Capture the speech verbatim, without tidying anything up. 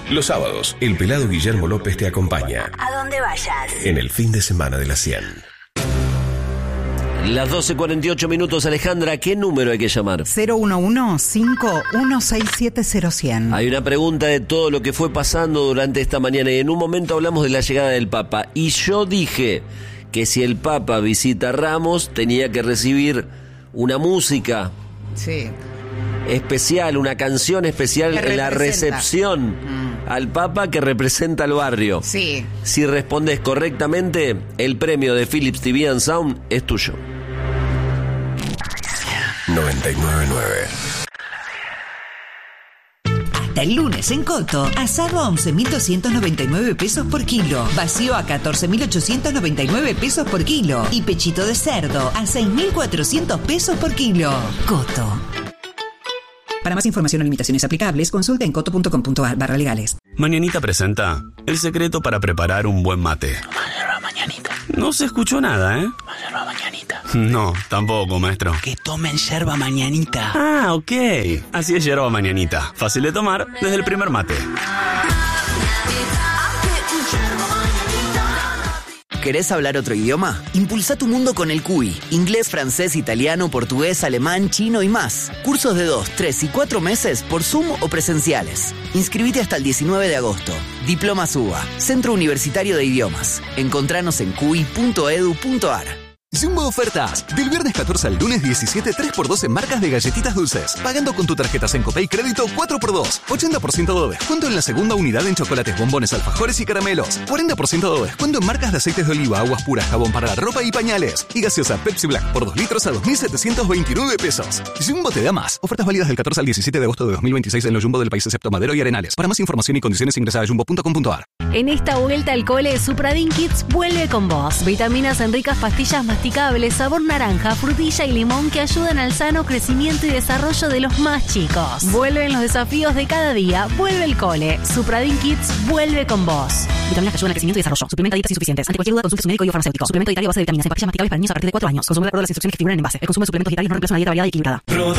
Los sábados, el pelado Guillermo López te acompaña. A donde vayas. En el fin de semana de la cien. Las doce cuarenta y ocho minutos, Alejandra, ¿qué número hay que llamar? cero uno uno, cinco uno seis siete cero cien. Hay una pregunta de todo lo que fue pasando durante esta mañana y en un momento hablamos de la llegada del Papa. Y yo dije que si el Papa visita Ramos tenía que recibir una música Sí. especial, una canción especial Que en la representa. recepción Mm. al Papa que representa al barrio. Sí. Si respondes correctamente, el premio de Philips T V and Sound es tuyo. noventa y nueve punto nueve. Hasta el lunes en Coto, asado a once mil doscientos noventa y nueve pesos por kilo, vacío a catorce mil ochocientos noventa y nueve pesos por kilo y pechito de cerdo a seis mil cuatrocientos pesos por kilo. Coto. Para más información o limitaciones aplicables, consulta en coto punto com punto a r barra legales. Mañanita presenta el secreto para preparar un buen mate. Yerba mañanita. No se escuchó nada, ¿eh? Yerba mañanita. No, tampoco, maestro. Que tomen yerba mañanita. Ah, ok. Así es yerba mañanita. Fácil de tomar desde el primer mate. ¿Querés hablar otro idioma? Impulsa tu mundo con el C U I. Inglés, francés, italiano, portugués, alemán, chino y más. Cursos de dos, tres y cuatro meses por Zoom o presenciales. Inscribite hasta el diecinueve de agosto. Diplomas U B A, Centro Universitario de Idiomas. Encontranos en cui punto edu punto ar. Jumbo Ofertas. Del viernes catorce al lunes diecisiete, tres por dos en marcas de galletitas dulces. Pagando con tu tarjeta Sencopay Crédito cuatro por dos. ochenta por ciento de descuento en la segunda unidad en chocolates, bombones, alfajores y caramelos. cuarenta por ciento de descuento en marcas de aceites de oliva, aguas puras, jabón para la ropa y pañales. Y gaseosa Pepsi Black por dos litros a dos mil setecientos veintinueve pesos. Jumbo te da más. Ofertas válidas del catorce al diecisiete de agosto de dos mil veintiséis en los Jumbo del país excepto Madero y Arenales. Para más información y condiciones ingresa a jumbo punto com punto ar. En esta vuelta al cole, Supradin Kids vuelve con vos. Vitaminas en ricas pastillas masticables, sabor naranja, frutilla y limón que ayudan al sano crecimiento y desarrollo de los más chicos. Vuelven los desafíos de cada día. Vuelve el cole. Supradin Kids vuelve con vos. Vitaminas que ayudan al crecimiento y desarrollo. Suplementa dietas insuficientes. Ante cualquier duda, consulte su médico y farmacéutico. Suplemento dietario a base de vitaminas en pastillas masticables para niños a partir de cuatro años. Consume de acuerdo a las instrucciones que figuran en el envase. El consumo de suplementos dietarios no reemplaza una dieta variada y equilibrada.